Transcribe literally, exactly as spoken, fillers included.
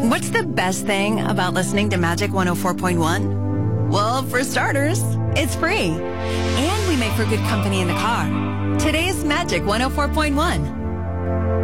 What's the best thing about listening to Magic one oh four point one? Well, for starters, it's free. And we make for good company in the car. Today's Magic one oh four point one.